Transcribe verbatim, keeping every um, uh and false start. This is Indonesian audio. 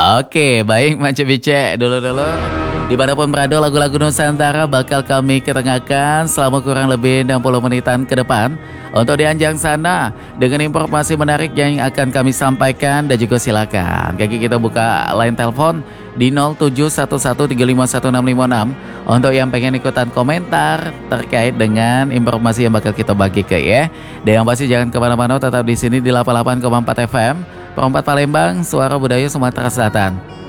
Oke, baik Mas Cebice, dulu-dulu dimanapun berada lagu-lagu Nusantara bakal kami ketengahkan selama kurang lebih enam puluh menitan ke depan. Untuk di Anjang sana, dengan informasi menarik yang akan kami sampaikan dan juga silakan kaki kita buka line telepon di nol tujuh satu satu tiga lima satu enam lima enam untuk yang pengen ikutan komentar terkait dengan informasi yang bakal kita bagi ke ya. Dan yang pasti jangan kemana-mana, tetap di sini di delapan puluh delapan koma empat F M, Perempat Palembang, Suara Budaya Sumatera Selatan.